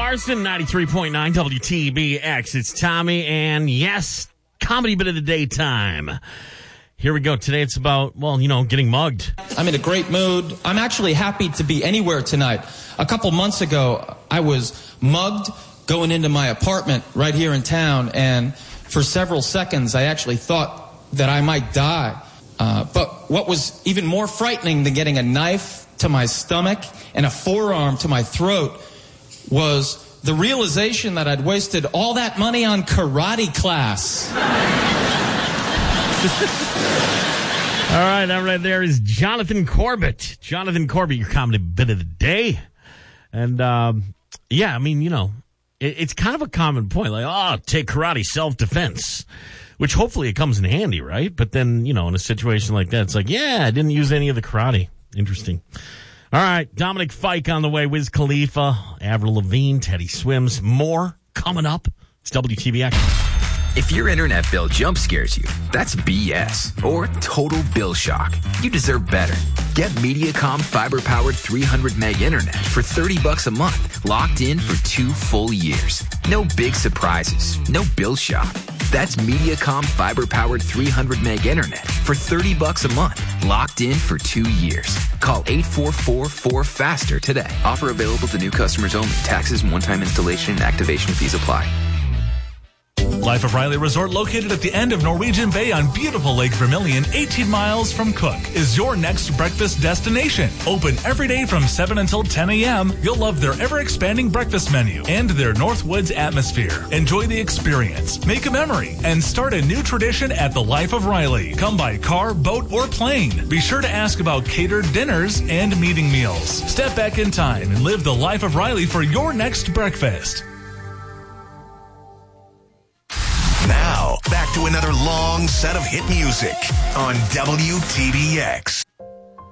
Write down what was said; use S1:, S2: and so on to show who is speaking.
S1: Larson, 93.9 WTBX. It's Tommy, and yes, comedy bit of the day time. Here we go. Today it's about, getting mugged.
S2: I'm in a great mood. I'm actually happy to be anywhere tonight. A couple months ago, I was mugged going into my apartment right here in town, and for several seconds, I actually thought that I might die. But what was even more frightening than getting a knife to my stomach and a forearm to my throat was the realization that I'd wasted all that money on karate class.
S1: All right, that right there is Jonathan Corbett. Jonathan Corbett, your comedy bit of the day. And, it's kind of a common point. Like, take karate, self-defense. Which hopefully it comes in handy, right? But then, in a situation like that, it's like, I didn't use any of the karate. Interesting. All right, Dominic Fike on the way, Wiz Khalifa, Avril Lavigne, Teddy Swims, more coming up. It's WTBX.
S3: If your internet bill jump scares you, that's BS or total bill shock. You deserve better. Get Mediacom fiber-powered 300 meg internet for $30 a month, locked in for 2 full years. No big surprises, no bill shock. That's Mediacom fiber-powered 300 meg internet for $30 a month, locked in for 2 years. Call 844-4FASTER today. Offer available to new customers only. Taxes and one-time installation and activation fees apply.
S4: Life of Riley Resort, located at the end of Norwegian Bay on beautiful Lake Vermilion, 18 miles from Cook, is your next breakfast destination. Open every day from 7 until 10 a.m. You'll love their ever-expanding breakfast menu and their Northwoods atmosphere. Enjoy the experience, make a memory, and start a new tradition at the Life of Riley. Come by car, boat, or plane. Be sure to ask about catered dinners and meeting meals. Step back in time and live the Life of Riley for your next breakfast.
S5: Now, back to another long set of hit music on WTBX.